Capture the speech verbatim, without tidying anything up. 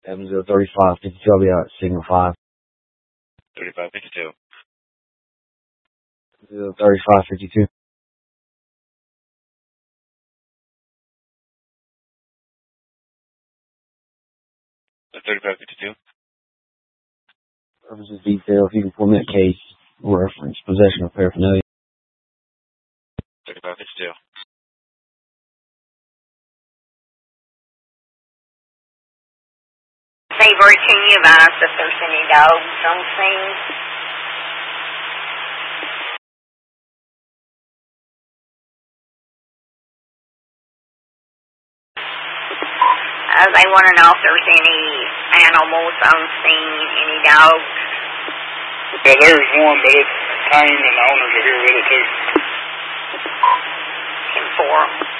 seven zero thirty-five fifty-two, I'll be out at signal five. thirty-five fifty-two. zero thirty-five fifty-two. thirty-five fifty-two. Purposes detail, if you can pull me that case, reference, possession of paraphernalia. thirty-five fifty-two. Savory, can you advise if there's any dogs on scene? Uh, they want to know if there's any animals on scene, any dogs. Yeah, there's one, but it's tame and the owners are here with it too. And four.